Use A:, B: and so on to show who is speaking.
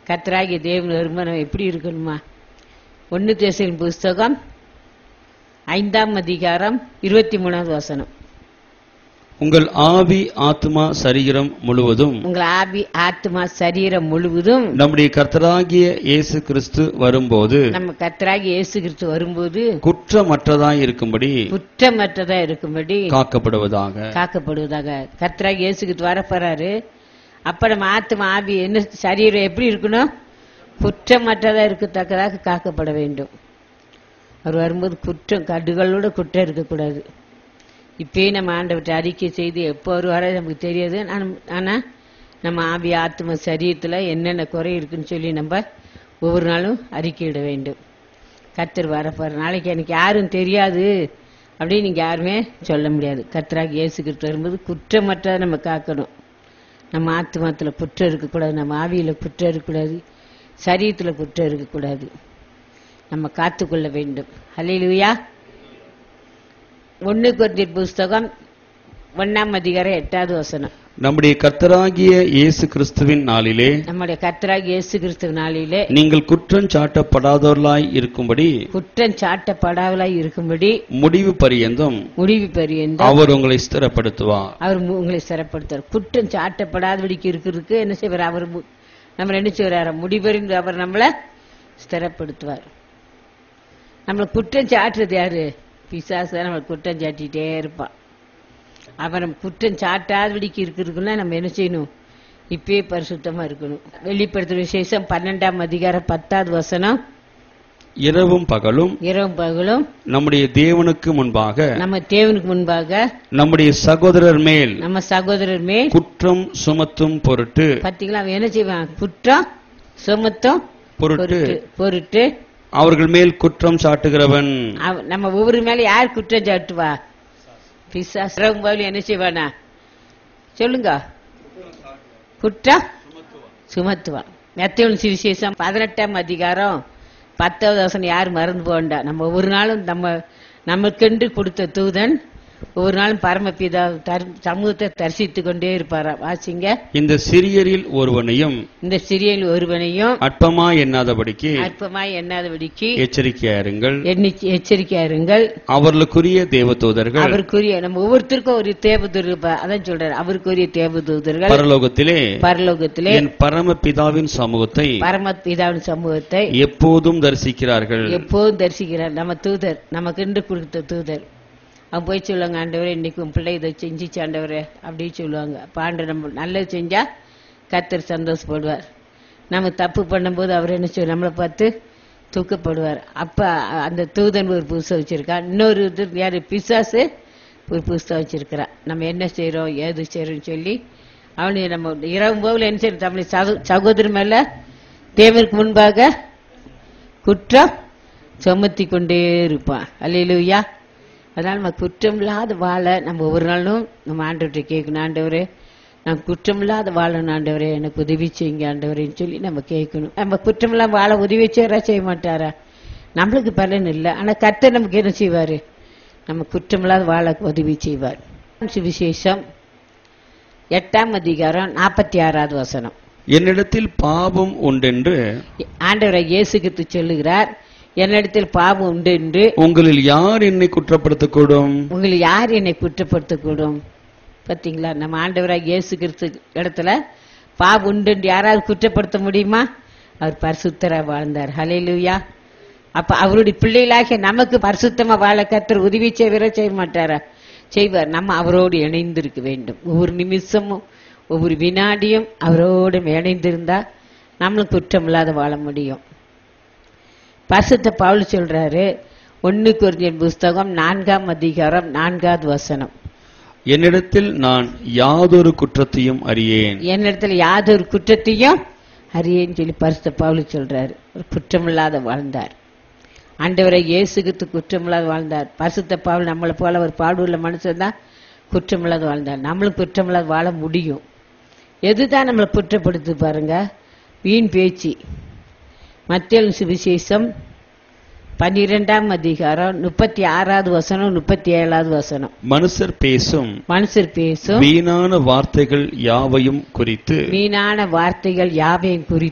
A: கர்த்தராகிய தேவன் வரும்போது நம்ம எப்படி இருக்கணுமா? 1 தெசலோனிக்கேயர் புஸ்தகம் 5ஆம் அதிகாரம் 23வது வசனம்.
B: உங்கள் ஆவி ஆத்மா சரீரம் முழுவதும்
A: உங்கள் ஆவி ஆத்மா சரீரம் முழுவதும்
B: நம்முடைய கர்த்தராகிய இயேசு கிறிஸ்து வரும்போது
A: நம்ம கர்த்தராகிய இயேசு கிறிஸ்து வரும்போது
B: குற்றமற்றதாய் இருக்கும்படி காக்கப்படுவதாக.
A: கர்த்தராகிய இயேசு கிறிஸ்து வரப்போறாரு. அப்ப நம்ம ஆத்மா ஆவி என்ன சரீரம் எப்படி இருக்கணும்? குற்றமற்றதா இருக்கத்தக்கதாக காக்கப்பட வேண்டும். அவர் வரும்போது குற்றம் கடுகளோட குற்றம் இருக்கக்கூடாது. இப்பயே நம்ம ஆண்டவர்கிட்ட அறிக்கை செய்து எப்போ வருவாரோ நமக்கு தெரியாது. ஆனா நம்ம ஆவி ஆத்ம சரீரத்துல என்னென்ன குறை இருக்குன்னு சொல்லி நம்ம ஒவ்வொரு நாளும் அறிக்கையிட வேண்டும். கர்த்தர் வரப்போற நாளைக்கு எனக்கு யாரும் தெரியாது அப்படின்னு நீங்க யாருமே சொல்ல முடியாது. கர்த்தராகிய இயேசு கிறிஸ்து வரும்போது குற்றமற்றதை நம்ம காக்கணும். நம்ம ஆத்மாத்துல குற்றம் இருக்கக்கூடாது, நம்ம ஆவியில குற்றம் இருக்கக்கூடாது, சரீரத்துல குற்றம் இருக்கக்கூடாது. நம்ம காத்துக்கொள்ள வேண்டும். ஹல்லேலூயா. 1 கொரிந்தியர் புஸ்தகம் 1ஆம் அதிகாரம் 8வது வசனம்.
B: நம்முடைய கர்த்தராகிய இயேசு கிறிஸ்துவின் நாளிலே நீங்கள் குற்றம் சாட்டப்படாதவர்களாய் இருக்கும்படி முடிவு பரியந்தம் அவர் உங்களை ஸ்திரப்படுத்துவார்.
A: குற்றம் சாட்டப்படாதபடிக்கு இருக்கிறதுக்கு என்ன செய்வார்? அவர் நம்ம என்ன செய்வார்? முடிவறிந்து அவர் நம்மளை ஸ்திரப்படுத்துவார். நம்மளை குற்றம் சாட்டுறது யாரு? பிசாசு நம்ம குற்றம் சாட்டிட்டே இருப்பான். அவன் நம்ம குற்றம் சாட்டாதபடிக்கு இருக்கிறதுக்குன்னா நம்ம என்ன செய்யணும்? இப்பயே பரிசுத்தமா இருக்கணும். வெளிப்படுத்தும் விசேஷம் 12ஆம் அதிகாரம் 10வது வசனம்.
B: இரவும் பகலும் நம்முடைய தேவனுக்கு முன்பாக நம்முடைய சகோதரர் மேல் குற்றம் சுமத்தும் பொருட்டு.
A: பாத்தீங்களா? அவன் என்ன செய்வான்? குற்றம் சுமத்தும் பொருட்டு
B: அவர்கள் மேல் குற்றம் சாட்டுகிறவன்.
A: நம்ம ஒவ்வொரு மேல யார் குற்றம் சாட்டுவா? பிசாசு என்ன செய்வானா? சொல்லுங்க. குற்றம் சுமத்துவா. மத்தேயு சுவிசேஷம் 18ஆம் அதிகாரம் 10வது வசனம் யார் மறந்து போண்டா? நம்ம ஒவ்வொரு நாளும் நமக்கென்று கொடுத்த தூதன் ஒவ்வொரு நாளும் பரமபிதா சமூகத்தை தரிசித்துக் கொண்டே இருப்பாராம். வாசிங்க.
B: இந்த சிறியரில் ஒருவனையும் அற்பமாய் எண்ணாதபடிக்கு
A: எச்சரிக்கையாருங்கள்.
B: அவர்களுக்குரிய தேவதூதர்கள்
A: நம்ம ஒவ்வொருத்தருக்கும் ஒரு தேவதூதர். அதான் சொல்றாரு, அவருக்குரிய தேவதூதர்கள்
B: பரலோகத்திலே
A: என்
B: பரமபிதாவின் சமூகத்தை எப்போதும் தரிசிக்கிறார்கள்.
A: நம்ம தூதர், நமக்கென்று கொடுத்த தூதர். அவன் போய் சொல்லுவாங்க, ஆண்டவரே இன்னைக்கு உன் பிள்ளை இதை செஞ்சிச்சு ஆண்டவரே அப்படின்னு சொல்லுவாங்க. அப்ப ஆண்டவர் நம்ம நல்லது செஞ்சா கர்த்தர் சந்தோஷப்படுவார். நம்ம தப்பு பண்ணும்போது அவர் என்ன செய்வார்? நம்மளை பார்த்து தூக்கப்படுவார். அப்ப அந்த தூதன் ஒரு புதுசை வச்சிருக்கான். இன்னொரு யாரு? பிசாசு ஒரு புதுசை வச்சிருக்கிறான். நம்ம என்ன செய்யறோம் ஏது செய்யறோம்னு சொல்லி அவனுக்கு நம்ம இரவு போல என்ன செய்யறோம்? நம்மளை சகோதரர் மேல தேவனுக்கு முன்பாக குற்றம் சுமத்தி கொண்டே இருப்பான். அல்லேலூயா. அதனால நம்ம குற்றம் இல்லாத வாழ நம்ம ஒவ்வொரு நாளும் நம்ம ஆண்டவர்கிட்ட கேட்கணும். ஆண்டவரே நான் குற்றம் இல்லாத வாழணும், ஆண்டவரே எனக்கு உதவி செய்யுங்க ஆண்டவரேன்னு சொல்லி நம்ம கேட்கணும். நம்ம குற்றம் இல்லாம வாழ உதவி செய்ய மாட்டாரா? நம்மளுக்கு பலன் இல்லை. ஆனா கர்த்தர் நமக்கு என்ன செய்வாரு? நம்ம குற்றம் இல்லாத வாழ உதவி செய்வார். சுவிசேஷம் 8ஆம் அதிகாரம் 46வது வசனம்.
B: என்னிடத்தில் பாவம் உண்டென்று
A: ஆண்டவரை இயேசு கிறிஸ்து சொல்லுகிறார். என்னிடத்தில் பாவம் உண்டு என்று
B: உங்களில் யார் என்னை குற்றப்படுத்தக்கூடும்?
A: பாத்தீங்களா? நம்ம ஆண்டவராக இயேசு கிறிஸ்து இடத்துல பாவம் உண்டு என்று யாராவது குற்றப்படுத்த முடியுமா? அவர் பரிசுத்தரா வாழ்ந்தார். ஹல்லேலூயா. அப்ப அவருடைய பிள்ளைகளாக நமக்கு பரிசுத்தமா வாழ கர்த்தர் உதவி செய்ய மாட்டாரா? செய்வார். நம்ம அவரோடு இணைந்திருக்க வேண்டும். ஒவ்வொரு நிமிஷமும் ஒவ்வொரு வினாடியும் அவரோடு இணைந்திருந்தா நம்மளும் குற்றம் இல்லாத வாழ முடியும். பரிசுத்த பவுல் சொல்றாரு 1 கொரிந்தியர் புஸ்தகம் 4ஆம் அதிகாரம் 4வது வசனம்.
B: என்னிடத்தில் நான் யாதொரு குற்றத்தையும் அறியேன்
A: சொல்லி பரிசுத்த பவுல் சொல்றாரு. குற்றமில்லாத வாழ்ந்தார். ஆண்டவரை இயேசுக்கு குற்றமில்லாத வாழ்ந்தார். பரிசுத்த பவுல் நம்மளை போல ஒரு பாடுள்ள மனுஷன் தான் குற்றமில்லாத வாழ்ந்தார். நம்மளும் குற்றமில்லாத வாழ முடியும். எதுதான் நம்மளை குற்றப்படுத்து பாருங்க? வீண் பேச்சு. மத்தேயு சுவிசேஷம் 12ஆம் அதிகாரம் 36வது வசனம் 37வது வசனம்.
B: மனுஷர் பேசும்
A: வீணான வார்த்தைகள் யாவையும் குறித்து